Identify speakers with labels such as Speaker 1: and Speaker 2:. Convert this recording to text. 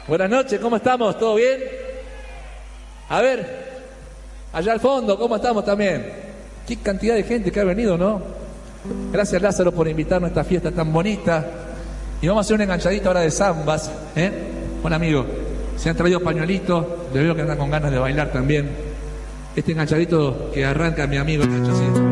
Speaker 1: Buenas noches, ¿cómo estamos? ¿Todo bien? A ver, allá al fondo, ¿cómo estamos también? Qué cantidad de gente que ha venido, ¿no? Gracias, Lázaro, por invitarnos a esta fiesta tan bonita. Y vamos a hacer un enganchadito ahora de zambas, ¿eh? Buen amigo, se han traído pañuelitos, le veo que andan con ganas de bailar también. Este enganchadito que arranca mi amigo, el así.